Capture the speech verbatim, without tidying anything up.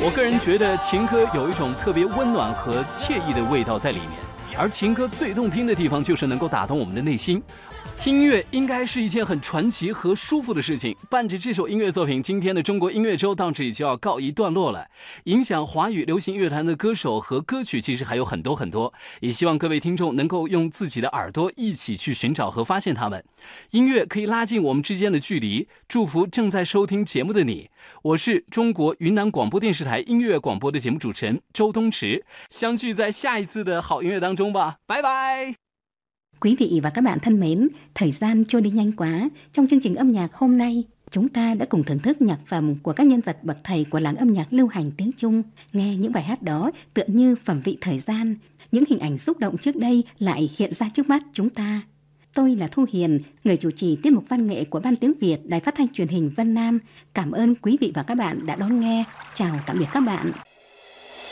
我个人觉得情歌有一种特别温暖和惬意的味道在里面，而情歌最动听的地方就是能够打动我们的内心。听音乐应该是一件很传奇和舒服的事情。伴着这首音乐作品，今天的中国音乐周到这里就要告一段落了。影响华语流行乐坛的歌手和歌曲其实还有很多很多，也希望各位听众能够用自己的耳朵一起去寻找和发现他们。音乐可以拉近我们之间的距离，祝福正在收听节目的你。我是中国云南广播电视台音乐广播的节目主持人周东池，相聚在下一次的好音乐当中吧，拜拜。 Quý vị và các bạn thân mến, thời gian trôi đi nhanh quá. Trong chương trình âm nhạc hôm nay, chúng ta đã cùng thưởng thức nhạc phẩm của các nhân vật bậc thầy của làng âm nhạc lưu hành tiếng Trung. Nghe những bài hát đó tựa như phẩm vị thời gian. Những hình ảnh xúc động trước đây lại hiện ra trước mắt chúng ta. Tôi là Thu Hiền, người chủ trì tiết mục văn nghệ của Ban Tiếng Việt Đài Phát thanh Truyền hình Vân Nam. Cảm ơn quý vị và các bạn đã đón nghe. Chào tạm biệt các bạn.